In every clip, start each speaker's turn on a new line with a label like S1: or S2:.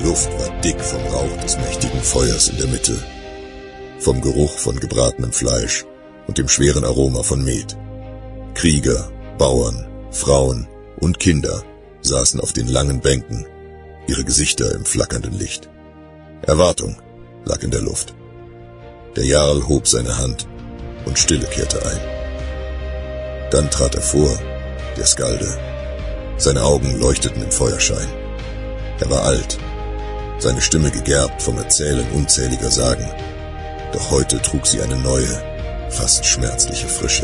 S1: Luft war dick vom Rauch des mächtigen Feuers in der Mitte, vom Geruch von gebratenem Fleisch und dem schweren Aroma von Met. Krieger, Bauern, Frauen und Kinder saßen auf den langen Bänken, ihre Gesichter im flackernden Licht. Erwartung lag in der Luft. Der Jarl hob seine Hand und Stille kehrte ein. Dann trat er vor, der Skalde. Seine Augen leuchteten im Feuerschein. Er war alt, seine Stimme gegerbt vom Erzählen unzähliger Sagen. Doch heute trug sie eine neue, fast schmerzliche Frische.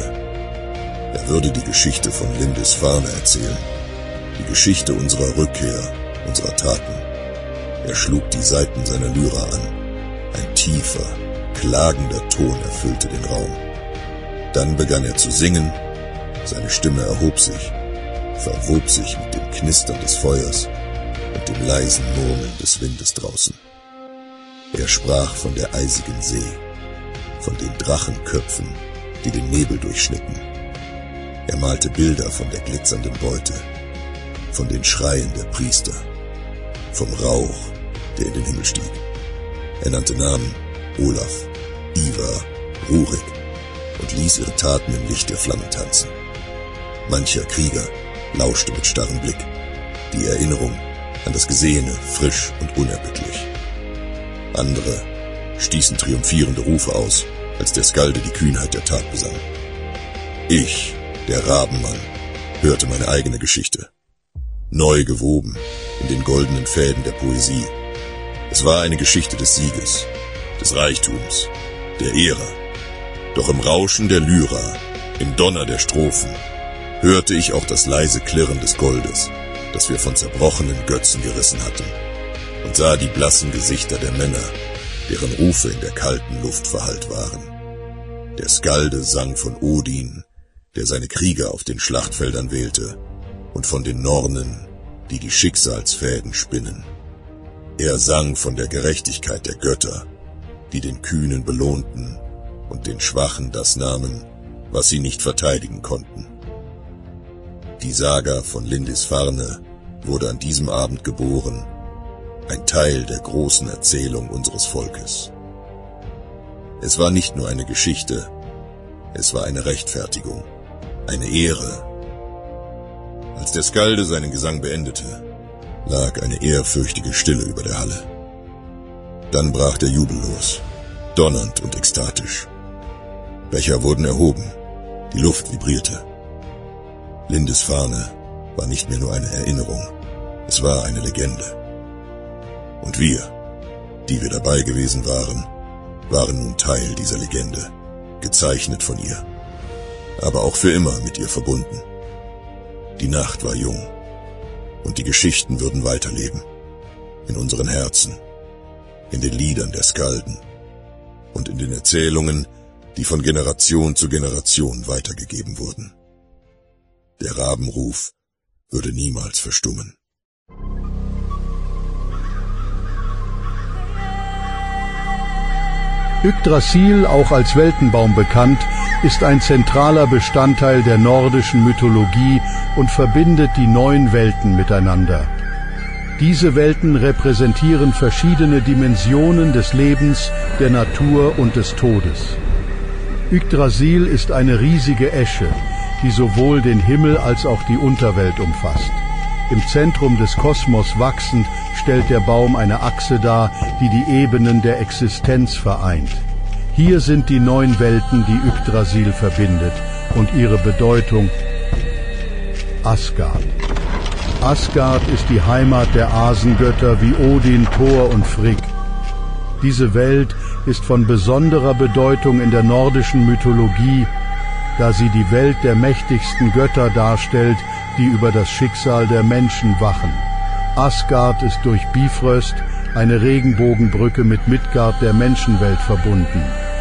S1: Er würde die Geschichte von Lindisfarne erzählen, die Geschichte unserer Rückkehr, unserer Taten. Er schlug die Saiten seiner Lyra an. Ein tiefer, klagender Ton erfüllte den Raum. Dann begann er zu singen, seine Stimme erhob sich, verwob sich mit dem Knistern des Feuers und dem leisen Murmeln des Windes draußen. Er sprach von der eisigen See, von den Drachenköpfen, die den Nebel durchschnitten. Er malte Bilder von der glitzernden Beute, von den Schreien der Priester, vom Rauch, der in den Himmel stieg. Er nannte Namen: Olaf, Ivar, Rurik und ließ ihre Taten im Licht der Flammen tanzen. Mancher Krieger lauschte mit starrem Blick, die Erinnerung an das Gesehene frisch und unerbittlich. Andere stießen triumphierende Rufe aus, als der Skalde die Kühnheit der Tat besang. Ich, der Rabenmann, hörte meine eigene Geschichte, neu gewoben in den goldenen Fäden der Poesie. Es war eine Geschichte des Sieges, des Reichtums, der Ehre. Doch im Rauschen der Lyra, im Donner der Strophen, hörte ich auch das leise Klirren des Goldes, das wir von zerbrochenen Götzen gerissen hatten, und sah die blassen Gesichter der Männer, deren Rufe in der kalten Luft verhallt waren. Der Skalde sang von Odin, der seine Krieger auf den Schlachtfeldern wählte, und von den Nornen, die die Schicksalsfäden spinnen. Er sang von der Gerechtigkeit der Götter, die den Kühnen belohnten und den Schwachen das nahmen, was sie nicht verteidigen konnten. Die Saga von Lindisfarne wurde an diesem Abend geboren, ein Teil der großen Erzählung unseres Volkes. Es war nicht nur eine Geschichte, es war eine Rechtfertigung, eine Ehre. Als der Skalde seinen Gesang beendete, lag eine ehrfürchtige Stille über der Halle. Dann brach der Jubel los, donnernd und ekstatisch. Becher wurden erhoben, die Luft vibrierte. Lindisfarne war nicht mehr nur eine Erinnerung, es war eine Legende. Und wir, die wir dabei gewesen waren, waren nun Teil dieser Legende, gezeichnet von ihr, aber auch für immer mit ihr verbunden. Die Nacht war jung, und die Geschichten würden weiterleben, in unseren Herzen, in den Liedern der Skalden und in den Erzählungen, die von Generation zu Generation weitergegeben wurden. Der Rabenruf würde niemals verstummen.
S2: Yggdrasil, auch als Weltenbaum bekannt, ist ein zentraler Bestandteil der nordischen Mythologie und verbindet die 9 Welten miteinander. Diese Welten repräsentieren verschiedene Dimensionen des Lebens, der Natur und des Todes. Yggdrasil ist eine riesige Esche, die sowohl den Himmel als auch die Unterwelt umfasst. Im Zentrum des Kosmos wachsend stellt der Baum eine Achse dar, die die Ebenen der Existenz vereint. Hier sind die 9 Welten, die Yggdrasil verbindet, und ihre Bedeutung: Asgard. Asgard ist die Heimat der Asengötter wie Odin, Thor und Frigg. Diese Welt ist von besonderer Bedeutung in der nordischen Mythologie, da sie die Welt der mächtigsten Götter darstellt, die über das Schicksal der Menschen wachen. Asgard ist durch Bifröst, eine Regenbogenbrücke, mit Midgard, der Menschenwelt, verbunden.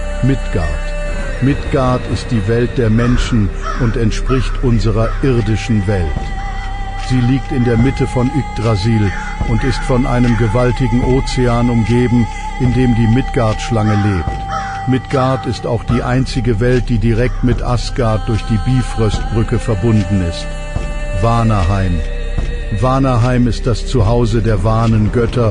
S2: Midgard ist die Welt der Menschen und entspricht unserer irdischen Welt. Sie liegt in der Mitte von Yggdrasil und ist von einem gewaltigen Ozean umgeben, in dem die Midgard-Schlange lebt. Midgard ist auch die einzige Welt, die direkt mit Asgard durch die Bifröstbrücke verbunden ist. Vanaheim. Vanaheim ist das Zuhause der Vanengötter